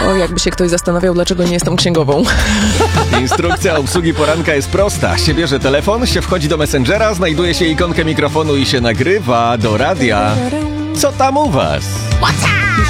O, jakby się ktoś zastanawiał, dlaczego nie jestem księgową. Instrukcja obsługi poranka jest prosta. Się bierze telefon, się wchodzi do Messengera, znajduje się ikonkę mikrofonu i się nagrywa do radia. Co tam u was? What's up?